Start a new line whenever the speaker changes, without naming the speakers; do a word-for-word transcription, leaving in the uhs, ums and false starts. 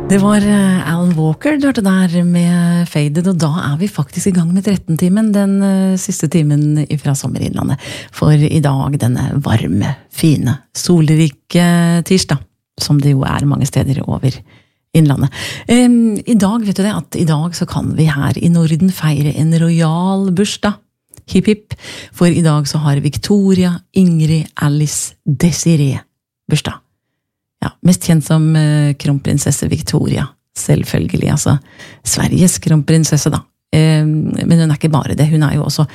Det var Alan Walker du hørte der med Faded, og da er vi faktisk i gang med tretten-timen, den siste timen fra Sommerinnlandet. For i dag, denne varme, fine, solrike tirsdag, som det jo er mange steder over innlandet. I dag, vet du det, at i dag så kan vi her i Norden feire en royal bursdag. Hipp hipp, for i dag så har Victoria, Ingrid, Alice, Desiree bursdag. Ja, mest kjent som uh, kronprinsesse Victoria, selvfølgelig, altså Sveriges kronprinsesse da. Uh, men hun er ikke bare det, hun er jo også